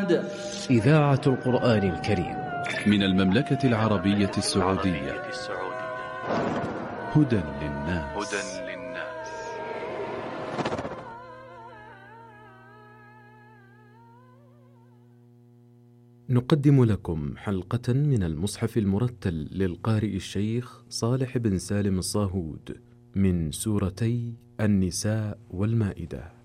محمد. إذاعة القرآن الكريم من المملكة العربية السعودية. هدى للناس. نقدم لكم حلقة من المصحف المرتل للقارئ الشيخ صالح بن سالم الصاهود من سورتي النساء والمائدة.